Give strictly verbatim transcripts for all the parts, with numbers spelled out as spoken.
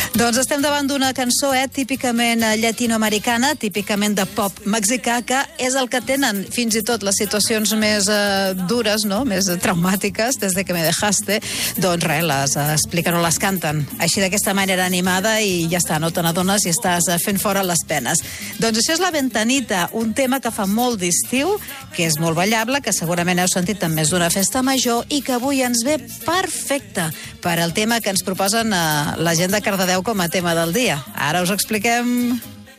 Doncs estem davant d'una cançó eh, típicament llatinoamericana, típicament de pop mexicà, que és el que tenen fins i tot les situacions més eh, dures, no? Més traumàtiques, des de que me dejaste, doncs res, les expliquen o les canten així d'aquesta manera animada i ja està, no te n'adones i estàs fent fora les penes. Doncs això és La Ventanita, un tema que fa molt d'estiu, que és molt ballable, que segurament heu sentit en més d'una festa major i que avui ens ve perfecte per al tema que ens proposen a la gent de Cardedeu com a tema del dia. Ara us expliquem...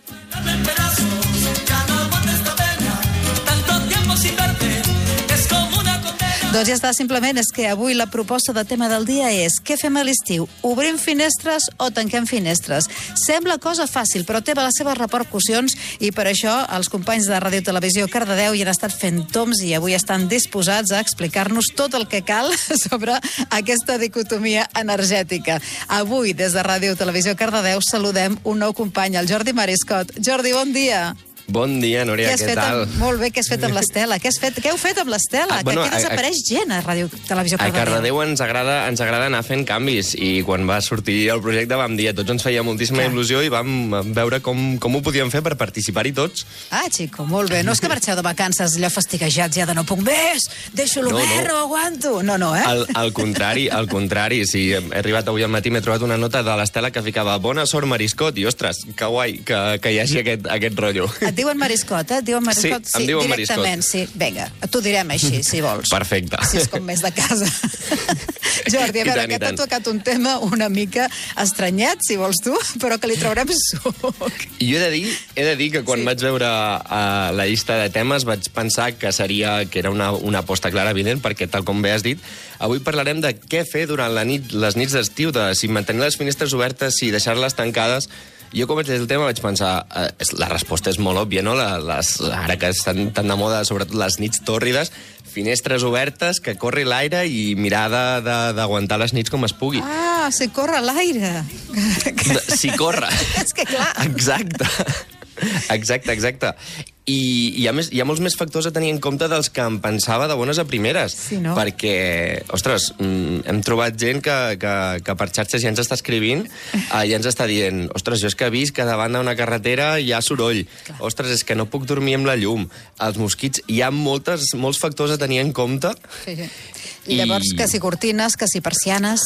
Doncs ja està, simplement és que avui la proposta de tema del dia és què fem a l'estiu? Obrim finestres o tanquem finestres? Sembla cosa fàcil, però té les seves repercussions i per això els companys de Ràdio Televisió Cardedeu hi han estat fent toms i avui estan disposats a explicar-nos tot el que cal sobre aquesta dicotomia energètica. Avui, des de Ràdio Televisió Cardedeu, saludem un nou company, el Jordi Mariscot. Jordi, bon dia. Bon dia, Núria, què, què tal? Amb... Molt bé, què has fet amb l'Estela? Què, has fet... què heu fet amb l'Estela? Ah, bueno, que aquí desapareix a, a, gent a Ràdio Televisió Cardedeu. A Cardedeu ens agrada, ens agrada anar fent canvis i quan va sortir el projecte vam dir a tots ens feia moltíssima Clar. il·lusió i vam veure com, com ho podíem fer per participar-hi tots. Ah, xico, molt bé. No és que marxeu de vacances allò fastiguejats ja de no puc més, deixo-lo no, bé, no. no aguanto. No, no, eh? Al, al contrari, al contrari. Sí, he arribat avui al matí, m'he trobat una nota de l'Estela que ficava bona sort Mariscot i, ostres, que guai que, que hi hagi aquest, aquest rotllo. Et diuen Mariscot, eh? Et diuen Mariscot? Sí, em diuen directament, Mariscot. Sí, vinga, t'ho direm així, si vols. Perfecte. Si és com més de casa. Jordi, a veure, que t'ha tocat un tema una mica estranyat, si vols tu, però que li traurem suc. Jo he de dir, he de dir que quan sí. vaig veure uh, la llista de temes vaig pensar que seria que era una, una aposta clara, evident, perquè tal com bé has dit, avui parlarem de què fer durant la nit, les nits d'estiu, de si mantenir les finestres obertes, si deixar-les tancades. Jo, com vaig dir el tema, vaig pensar... Eh, la resposta és molt òbvia, no? La, les, ara que estan tan de moda, sobretot les nits tòrrides, finestres obertes, que corri l'aire i mirar d'aguantar les nits com es pugui. Ah, si corre l'aire. Si corre. És que clar. Exacte. Exacte, exacte. I hi ha, més, hi ha molts més factors a tenir en compte dels que em pensava de bones a primeres. Sí, no? Perquè, ostres, hem trobat gent que, que, que per xarxes ja ens està escrivint eh, i ens està dient, ostres, jo és que he vist que davant d'una carretera hi ha soroll. Clar. Ostres, és que no puc dormir amb la llum. Els mosquits, hi ha moltes, molts factors a tenir en compte. Sí, sí. I llavors, I... que si cortines, que si persianes...